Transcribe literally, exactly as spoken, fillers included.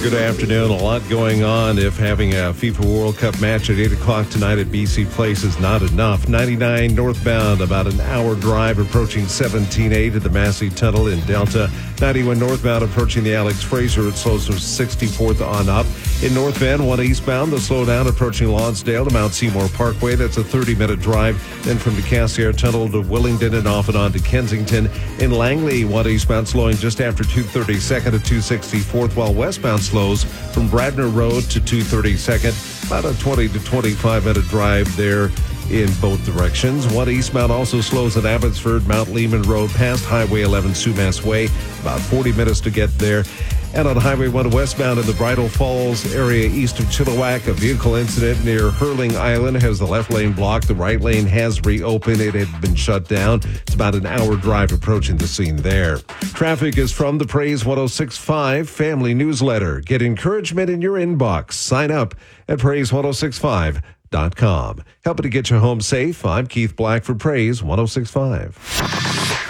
Good afternoon. A lot going on if having a FIFA World Cup match at eight o'clock tonight at B C Place is not enough. ninety-nine northbound, about an hour drive approaching seventeen A to the Massey Tunnel in Delta. ninety-one northbound approaching the Alex Fraser. It slows from sixty-fourth on up. In North Bend, one eastbound, the slowdown approaching Lonsdale to Mount Seymour Parkway. That's a thirty-minute drive. Then from the Cassiar Tunnel to Willingdon and off and on to Kensington. In Langley, one eastbound slowing just after two thirty-second to two sixty-fourth, while westbound slows from Bradner Road to two thirty-second. About a twenty to twenty-five minute drive there in both directions. One eastbound also slows at Abbotsford, Mount Lehman Road past Highway eleven, Sumas Way. About forty minutes to get there. And on Highway one westbound in the Bridal Falls area east of Chilliwack, a vehicle incident near Hurling Island has the left lane blocked. The right lane has reopened. It had been shut down. It's about an hour drive approaching the scene there. Traffic is from the Praise one oh six point five Family Newsletter. Get encouragement in your inbox. Sign up at praise ten sixty-five dot com. Helping to get you home safe. I'm Keith Black for Praise one oh six point five.